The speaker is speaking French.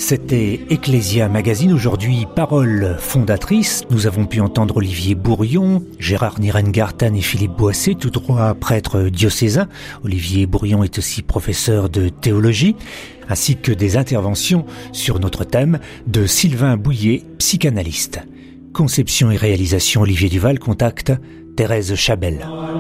C'était Ecclesia Magazine, aujourd'hui Parole fondatrice. Nous avons pu entendre Olivier Bourrion, Gérard Nirengarten et Philippe Boissé, tous trois prêtres diocésains. Olivier Bourrion est aussi professeur de théologie, ainsi que des interventions sur notre thème de Sylvain Bouillet, psychanalyste. Conception et réalisation Olivier Duval, contact Thérèse Chabel.